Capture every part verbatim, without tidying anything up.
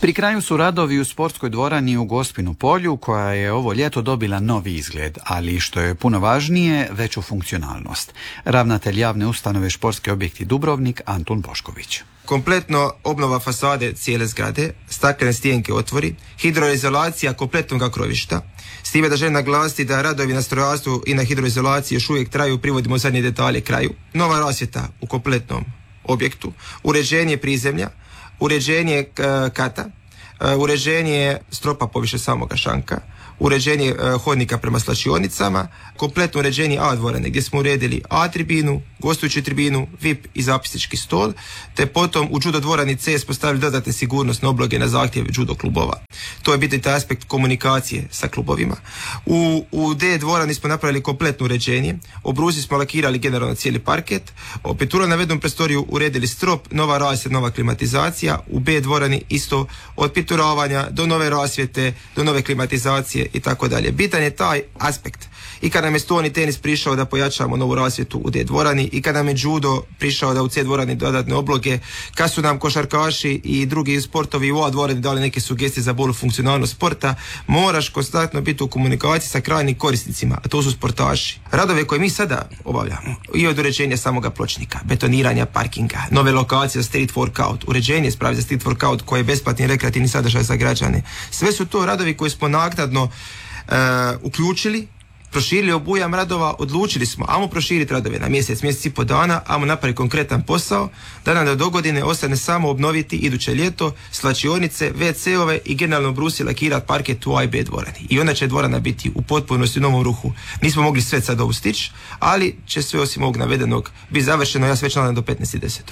Pri kraju su radovi u sportskoj dvorani u Gospinu polju, koja je ovo ljeto dobila novi izgled, ali što je puno važnije, veću funkcionalnost. Ravnatelj javne ustanove Športski objekti Dubrovnik Antun Bošković. Kompletno obnova fasade cijele zgrade, staklene stijenke otvori, hidroizolacija kompletnog krovišta. S time da želim naglasiti da radovi na strojarstvu i na hidroizolaciji još uvijek traju, privodimo zadnje detalje kraju. Nova rasvjeta u kompletnom objektu, uređenje prizemlja, uređenje kata, uređenje stropa poviše samoga šanka, uređenje hodnika prema slačionicama, kompletno uređenje A dvorane gdje smo uredili A tribinu, gostujuću tribinu, V I P i zapisnički stol, te potom u judo dvorani C postavili dodatne sigurnosne obloge na zahtjev judo klubova. To je bitni taj aspekt komunikacije sa klubovima. U, u D dvorani smo napravili kompletno uređenje, obruzi smo lakirali generalno cijeli parket, opet u navedenom prostoriju uredili strop, nova rasvjeta, nova klimatizacija, u B dvorani isto od pituravanja do nove rasvjete, do nove klimatizacije i tako dalje. Bitan je taj aspekt. I kada nam je stolni tenis prišao da pojačamo novu rasvjetu u D dvorani, i kada nam je judo prišao da u C dvorani dodatne obloge, kad su nam košarkaši i drugi sportovi u A dvorani dali neke sugestije za bolju funkcionalnost sporta, moraš konstantno biti u komunikaciji sa krajnjim korisnicima, a to su sportaši. Radove koje mi sada obavljamo, i od uređenja samoga pločnika, betoniranja parkinga, nove lokacije za street workout, uređenje spravi za street workout koji je besplatni rekreativni sadržaj za građane. Sve su to radovi koji smo naknadno uh, uključili, proširili obujam radova, odlučili smo, ajmo proširiti radove na mjesec, mjesec i po dana, ajmo napraviti konkretan posao, da nam da do godine ostane samo obnoviti iduće ljeto slačionice, ve ce-ove i generalno brusi lakirati parket u A i B dvorani. I onda će dvorana biti u potpunosti u novom ruhu. Nismo mogli sve sad ovo stići, ali će sve osim ovog navedenog biti završeno, ja sve nadam do petnaestog desetog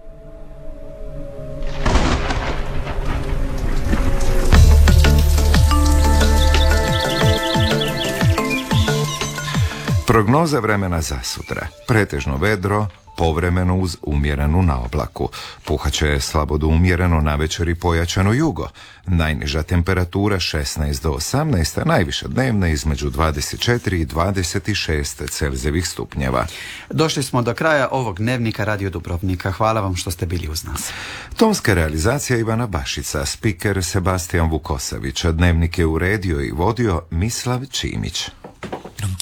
Prognoza vremena za sutra. Pretežno vedro, povremeno uz umjerenu naoblaku. Puhaće slabo do umjereno, navečer i pojačano jugo. Najniža temperatura šesnaest do osamnaest, a najviša dnevna između dvadeset četiri i dvadeset šest Celzijevih stupnjeva. Došli smo do kraja ovog dnevnika Radio Dubrovnika. Hvala vam što ste bili uz nas. Tonska realizacija Ivana Bašica, spiker Sebastijan Vukosavić, dnevnik je uredio i vodio Mislav Čimić.